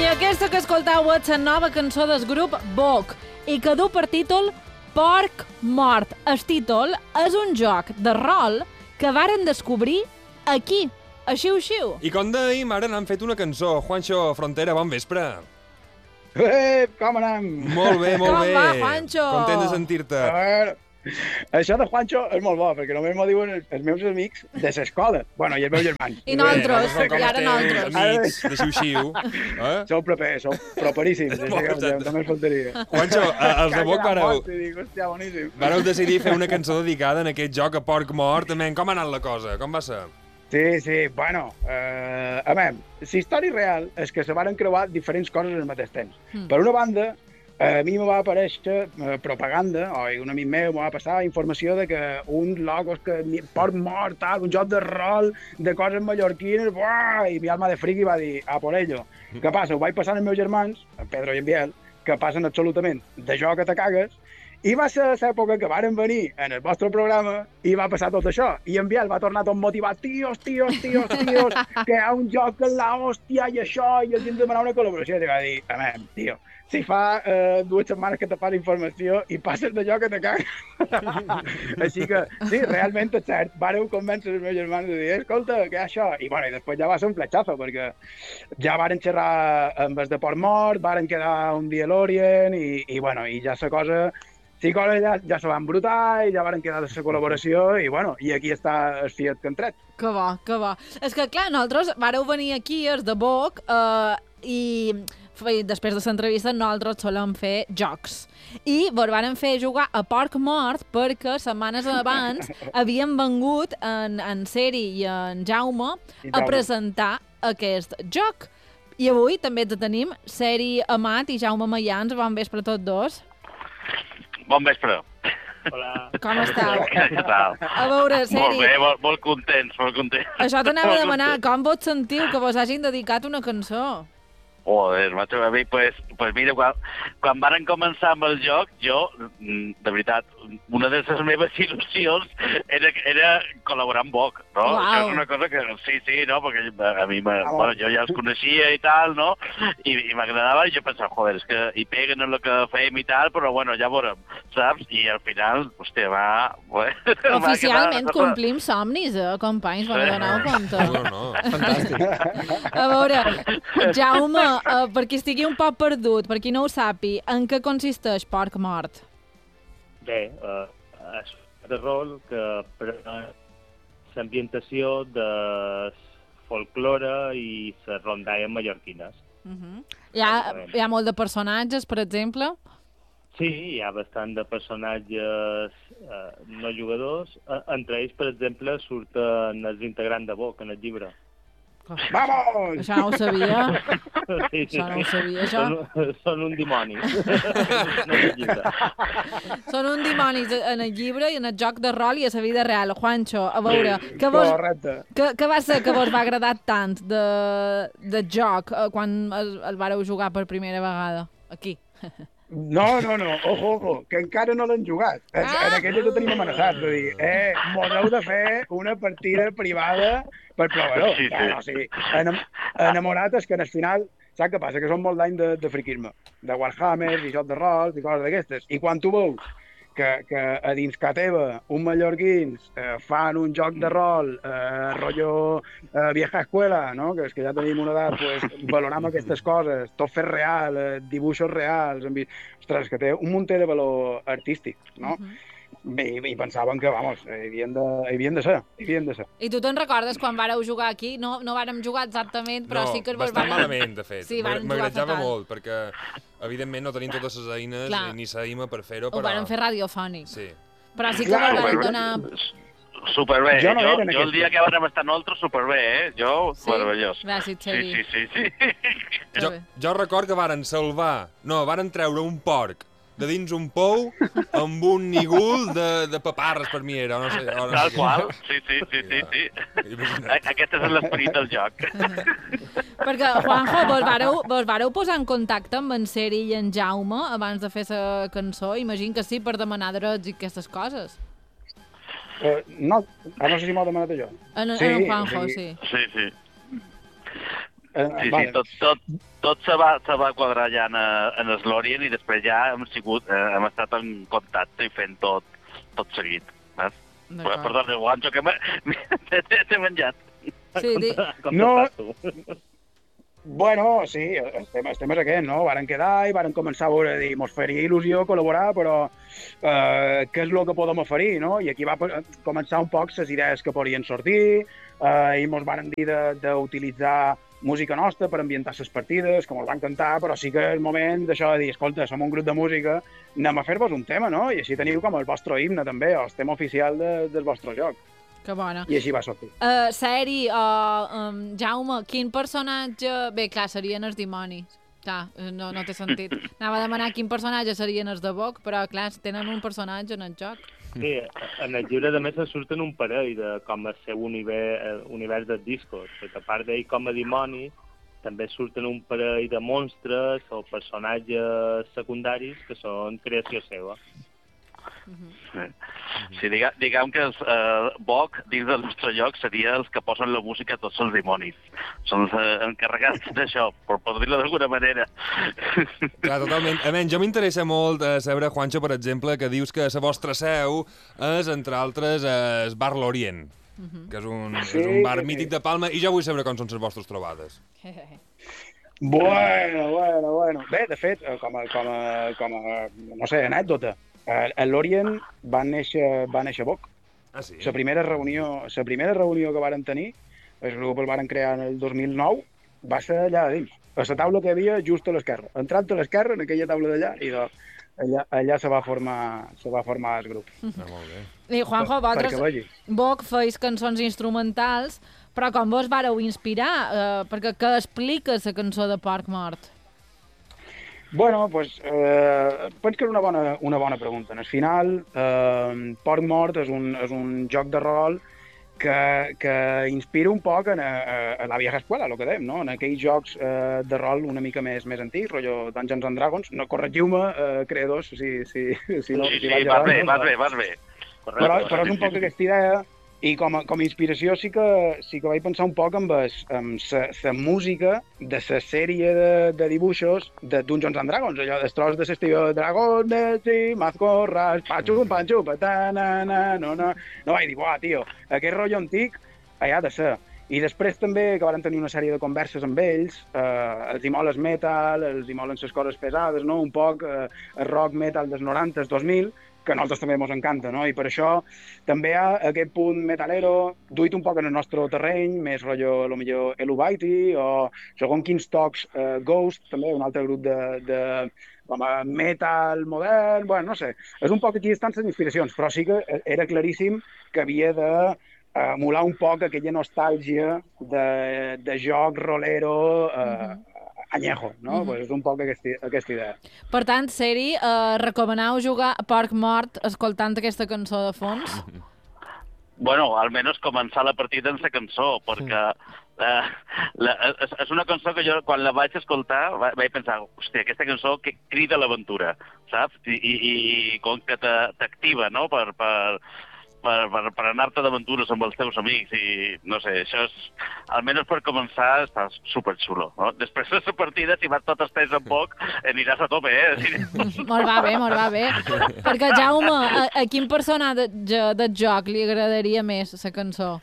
I aquesta que escoltau és la nova cançó del grup Vogue i que du per títol Porc Mort. El títol és un joc de rol que varen descobrir aquí, a Xiu-Xiu. I com dèiem, ara n'han fet una cançó. Juancho Frontera, bon vespre. Com anem? Molt bé, molt Com bé. va, Juancho? Content de sentir-te. A veure, això de Juancho és molt bo, perquè només m'ho diuen els meus amics de l'escola. Bueno, i els meus germans. I nosaltres, Com i ara estem, nosaltres. amics de Xiu-Xiu. Sou propers, sou properíssims. Només faltaria. Juancho, els de Vogue Hòstia, boníssim. vareu decidir fer una cançó dedicada en aquest joc a Porc Mort. Com ha anat la cosa? Com va ser? Sí, bueno, a veure, la història real és que se varen creuar diferents coses al mateix temps. Per una banda, a mi me va aparèixer propaganda, o un amic meu me va passar informació de que un logos que Porc Mort, tal, un joc de rol de coses mallorquines, buah, i mi alma de friqui va dir, a por ello. Què passa? Ho vaig passar als meus germans, en Pedro i en Biel, que passen absolutament de joc que te cagues, i va ser l'època que varen venir en el vostre programa i va passar tot això. I en Biel va tornar tot motivat, tios, que hi ha un joc que és la hòstia i això, i els hem demanat una col·laboració. I va dir, a veure, tio, si fa 2 setmanes que te fan informació i passes d'allò que te cagues. Així que, sí, realment és cert. Vareu convèncer els meus germans de dir, escolta, què és això? I bueno, i després ja va ser un fletxazo, perquè ja varen xerrar amb els de Port Mort, varen quedar un dia a l'Orient, i bueno, i ja la cosa... Sí, ja se van brutar i ja van quedar de la col·laboració i, bueno, i aquí està el fiat que han tret. Que bo, que bo. És que, clar, nosaltres vareu venir aquí, els de Vogue, i després de l'entrevista nosaltres solem fer jocs. I vos varen fer jugar a Porc Mort perquè setmanes abans havien vengut en Seri i en Jaume a presentar aquest joc. I avui també te tenim Seri Amat i Jaume Mayans. Bon vespre a tots dos. Bon vespre. Hola. Com estàu? Què tal? A veure, Seri... Molt bé, molt contents, molt contents. Això t'anava a demanar, com vos sentiu que vos hagin dedicat una cançó? Joder, macho, a mi, pues mira, quan varen començar amb el joc, jo, de veritat, una de les meves il·lusions era col·laborar amb Vogue, no? Uau. Això és una cosa que, sí, no, perquè a mi, bueno, jo ja els coneixia i tal, no? I m'agradava, i jo pensava, joder, és que hi peguen en el que fem i tal, però bueno, ja veurem, saps? I al final, hòstia, Oficialment complim somnis, companys, vos n'adoneu compte? No, fantàstic. A veure, Jaume, per qui estigui un poc perdut, per qui no ho sàpi, en què consisteix Porc Mort? Bé, és de rol que pren l'ambientació de folklore i les rondalles mallorquines. Hi ha molt de personatges, per exemple? Sí, hi ha bastant de personatges no jugadors. Entre ells, per exemple, surten els integrants de Vogue en el llibre. Vamos! Això no ho sabia. Sí. Això no ho sabia, això. Són un dimoni. Són un dimonis en el llibre i en el joc de rol i a la vida real. Juancho, a veure, Correcte. què va ser que vos va agradar tant de joc quan el vareu jugar per primera vegada? Aquí. No, ojo, que encara no l'han jugat. En aquella ho tenim amenaçat, de dir, mos heu de fer una partida privada per provar-ho. Sí. Bueno, sí, enamorat és que al final, saps què passa? Que som molt d'any de friquisme, de Warhammer, i joc de rol, i coses d'aquestes. I quan tu veus que a dins ca teva, un mallorquins fan un joc de rol, rotllo vieja escuela, no? Que és que ja tenim una edat, pues, valorem aquestes coses, tot fer real, dibuixos reals, ostres, que té un munter de valor artístic, no? Bé, i pensaven que, vamos, havien de ser. I tu te'n recordes quan vàreu jugar aquí? No vàrem jugar exactament, però sí que... bastant malament, de fet. Sí, vàrem jugar M'agradava fatal. molt, perquè, evidentment, no tenim totes les eines ni s'aïma per fer-ho, Ho però... vàrem fer radiofònic. Sí. Però sí que vos vàrem donar... Superbé, Jo no era en jo el aquest. dia que vam estar nosaltres, superbé, Jo, Sí? meravellós. Gràcies, Xavi. Sí. Jo record que varen varen treure un porc de dins un pou amb un nigul de paparres, per mi era. Tal qual, sí. Aquest és l'esperit del joc. Perquè, Juanjo, vos vareu posar en contacte amb en Seri i en Jaume abans de fer la cançó? Imagino que sí, per demanar drets i aquestes coses. No sé si m'ho demanat jo. En Sí, Juanjo, sí. sí. Sí. vale. Tot se va quadrar ja en l'Orient i després ja hem estat en contacte i fent tot seguit. Perdona, Juancho, que t'he menjat. Sí, No. Bueno, sí, estem aquest, no? Varen quedar i varen començar a veure, dir, mos faria il·lusió col·laborar, però què és el que podem oferir, no? I aquí va començar un poc les idees que podien sortir, i mos varen dir d'utilitzar música nostra per ambientar les partides, que mos van cantar, però sí que és el moment d'això de dir, escolta, som un grup de música, anem a fer-vos un tema, no? I així teniu com el vostre himne, també, el tema oficial del vostre joc. Que bona. I així va sortir. Seri, Jaume, quin personatge... Bé, clar, serien els dimonis. Clar, no té sentit. Anava a demanar quin personatge serien els de Vogue, però clar, tenen un personatge en el joc. Sí, en el llibre de més surten un parell de com el seu univers del Discord, perquè a part d'ell com a dimoni, també surten un parell de monstres o personatges secundaris que són creació seva. Sí, diguem que els Vogue, dins del nostre lloc, seria els que posen la música a tots els dimonis. Són els encarregats d'això, per dir-ho d'alguna manera. Clar, totalment. A menys, jo m'interessa molt saber, Juancho, per exemple, que dius que la vostra seu és, entre altres, el Bar L'Orient, que és un bar mític de Palma, i jo vull saber com són les vostres trobades. Bueno. Bé, de fet, com a no sé, anècdota, a l'Orient va néixer Vogue. Ah, sí? La primera reunió que varen tenir, el grup el varen crear en el 2009, va ser allà dins, a la taula que hi havia just a l'esquerra. Entrant a l'esquerra, en aquella taula d'allà, i allà se va formar el grup. Molt bé. I Juanjo, vosaltres, Vogue feis cançons instrumentals, però com vos vareu inspirar? Perquè què explica la cançó de Porc Mort? Bueno, pues, penso que és una bona pregunta. Al final, Porc Mort és un joc de rol que inspira un poc a la vieja escuela, el que dèiem, no? En aquells jocs de rol una mica més antics, rotllo Dungeons and Dragons. No, corregiu-me, creadors, si no... Sí, vas bé. Però és un poc aquesta idea. I com a inspiració sí que vaig pensar un poc amb la música de la sèrie de dibuixos de Dungeons and Dragons, allò dels tros de l'estiu Dragones i mazmorras, pachum, panxum, patanana, no. No vaig dir, buah, tio, aquest rotllo antic allà ha de ser. I després també que van tenir una sèrie de converses amb ells, els hi mola el metal, els hi molen les coses pesades, no? Un poc el rock metal dels 90, 2000, que a nosaltres també ens encanta, no? I per això també hi ha aquest punt metalero, duit un poc en el nostre terreny, més rotllo, potser Elubaiti, o segons quins tocs Ghost, també, un altre grup de com a metal modern, bueno, no sé. És un poc aquí estan les inspiracions, però sí que era claríssim que havia de emular un poc aquella nostàlgia de joc rolero añejo, no? Pues és un poc aquesta idea. Per tant, Seri, recomaneu jugar a Porc Mort escoltant aquesta cançó de fons? Bueno, almenys començar la partida amb la cançó, perquè és una cançó que jo, quan la vaig escoltar, vaig pensar, hòstia, aquesta cançó que crida l'aventura, saps? I com que t'activa, no?, per anar-te d'aventures amb els teus amics i, no sé, això és, almenys per començar, està superxulo, no? Després de la partida, si vas tot estès en poc, aniràs a tope, Molt va bé. Perquè, Jaume, a quin personatge del joc li agradaria més la cançó?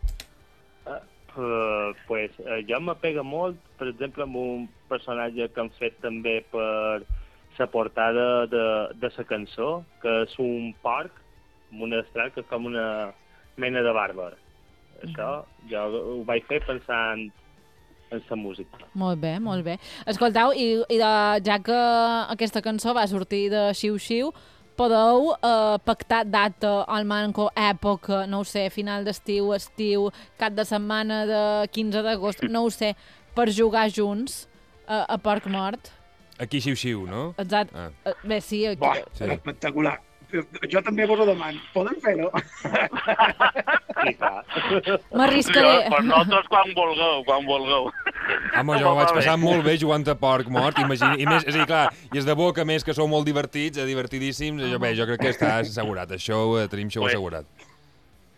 Pues jo m'apega molt, per exemple, amb un personatge que han fet també per la portada de la cançó, que és un porc, amb un estrat que és com una mena de bàrbar. Això jo ho vaig fer pensant en la música. Molt bé. Escolteu, ja que aquesta cançó va sortir de xiu-xiu, podeu pactar data al manco, època, no ho sé, final d'estiu, cap de setmana de 15 d'agost, no ho sé, per jugar junts a Porc Mort? Aquí xiu-xiu, no? Exacte. Bé, sí, aquí. Buah, espectacular. Jo també vos ho demano. Podem fer-ho? Sí, clar. M'arriscaré. Per nosaltres quan vulgueu. Home, jo ho vaig passar molt bé jugant a Porc Mort, imagina. I més, és a dir, clar, i és de Boca, més, que sou molt divertits, divertidíssims, jo crec que està assegurat. Això ho tenim assegurat.